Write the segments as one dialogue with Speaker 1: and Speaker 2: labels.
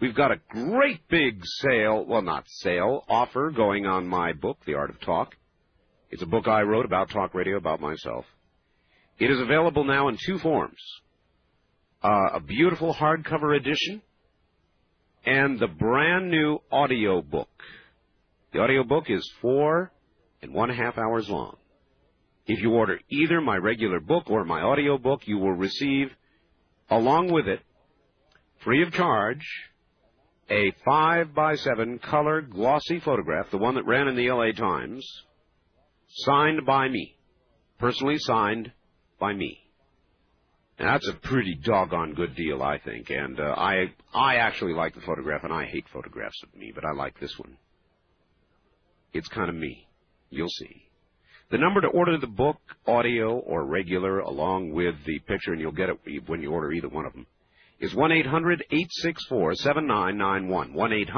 Speaker 1: We've got a great big offer going on my book, The Art of Talk. It's a book I wrote about talk radio, about myself. It is available now in two forms. A beautiful hardcover edition and the brand new audio book. The audio book is 4.5 hours long. If you order either my regular book or my audio book, you will receive, along with it, free of charge, a 5x7 color glossy photograph, the one that ran in the LA Times, signed by me. Personally signed by me. Now, that's a pretty doggone good deal, I think, and I actually like the photograph, and I hate photographs of me, but I like this one. It's kind of me. You'll see. The number to order the book, audio or regular, along with the picture, and you'll get it when you order either one of them, is 1-800-864-7991.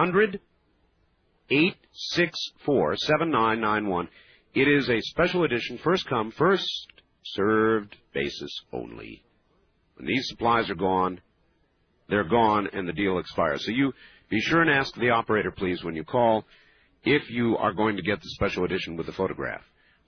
Speaker 1: 1-800-864-7991. It is a special edition, first come, first served basis only. When these supplies are gone, they're gone, and the deal expires. So you be sure and ask the operator, please, when you call, if you are going to get the special edition with the photograph.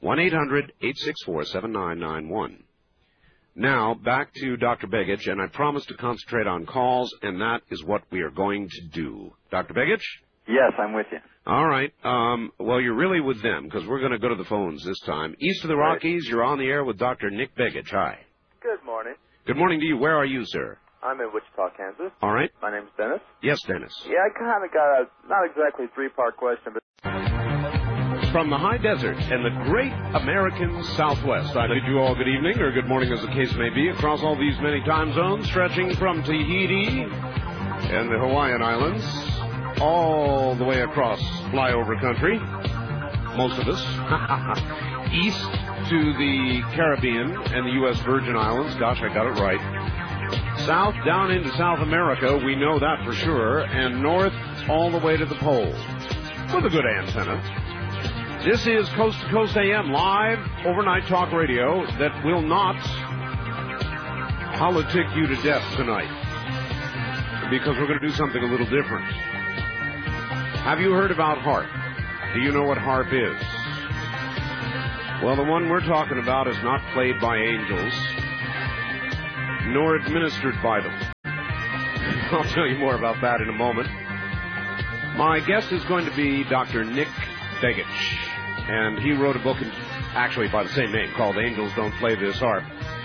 Speaker 1: 1-800-864-7991. Now, back to Dr. Begich, and I promised to concentrate on calls, and that is what we are going to do. Dr. Begich?
Speaker 2: Yes, I'm with you.
Speaker 1: All right. Well, you're really with them, because we're going to go to the phones this time. East of the Rockies, you're on the air with Dr. Nick Begich. Hi.
Speaker 2: Good morning.
Speaker 1: Good morning to you. Where are you, sir?
Speaker 2: I'm in Wichita, Kansas.
Speaker 1: All right.
Speaker 2: My name's Dennis.
Speaker 1: Yes, Dennis.
Speaker 2: Yeah, I kind of got a, not exactly three-part question, but...
Speaker 1: From the high desert and the great American Southwest, I bid you all good evening, or good morning as the case may be, across all these many time zones, stretching from Tahiti and the Hawaiian Islands, all the way across flyover country, most of us, east to the Caribbean and the U.S. Virgin Islands. Gosh, I got it right. South down into South America, we know that for sure, and north all the way to the pole, with a good antenna. This is Coast to Coast AM, live overnight talk radio that will not politic you to death tonight, because we're going to do something a little different. Have you heard about HAARP? Do you know what HAARP is? Well, the one we're talking about is not played by angels, nor administered by them. I'll tell you more about that in a moment. My guest is going to be Dr. Nick Begich, and he wrote a book, actually by the same name, called Angels Don't Play This Harp.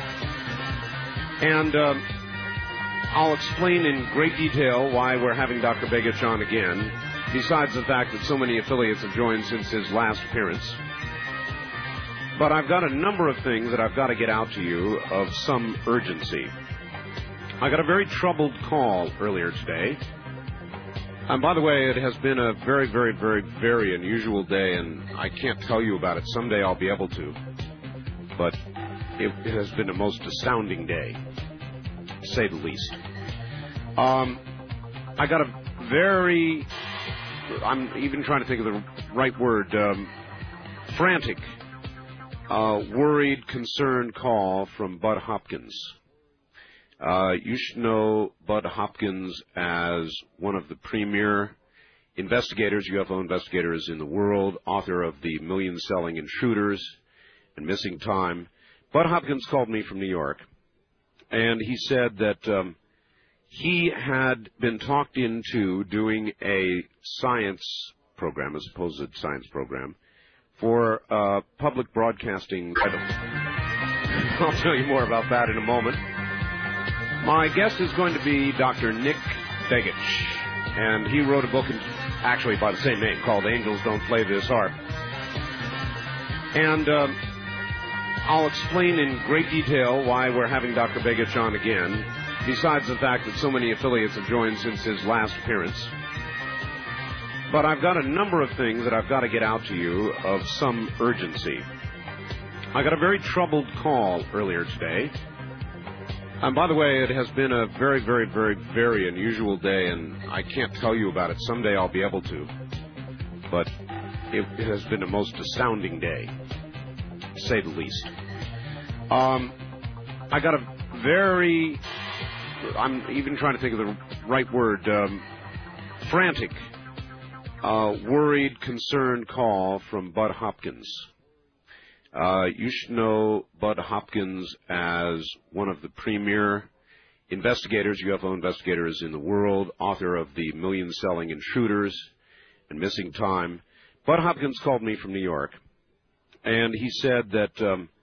Speaker 1: And I'll explain in great detail why we're having Dr. Begich on again, besides the fact that so many affiliates have joined since his last appearance. But I've got a number of things that I've got to get out to you of some urgency. I got a very troubled call earlier today. And by the way, it has been a very, very, very, very unusual day, and I can't tell you about it. Someday I'll be able to. But it has been a most astounding day, to say the least. I got a very, I'm even trying to think of the right word, frantic, worried, concerned call from Bud Hopkins. You should know Bud Hopkins as one of the premier investigators, UFO investigators in the world, author of the million-selling Intruders and Missing Time. Bud Hopkins called me from New York, and he said that he had been talked into doing a science program, a supposed science program, for public broadcasting. I'll tell you more about that in a moment. My guest is going to be Dr. Nick Begich, and he wrote a book, actually by the same name, called Angels Don't Play This Harp. And I'll explain in great detail why we're having Dr. Begich on again, besides the fact that so many affiliates have joined since his last appearance. But I've got a number of things that I've got to get out to you of some urgency. I got a very troubled call earlier today. And by the way, it has been a very, very, very, very unusual day, and I can't tell you about it. Someday I'll be able to. But it has been a most astounding day, to say the least. I got a very, I'm even trying to think of the right word, frantic, worried, concerned call from Bud Hopkins. You should know Bud Hopkins as one of the premier investigators, UFO investigators in the world, author of the million-selling Intruders and Missing Time. Bud Hopkins called me from New York, and he said that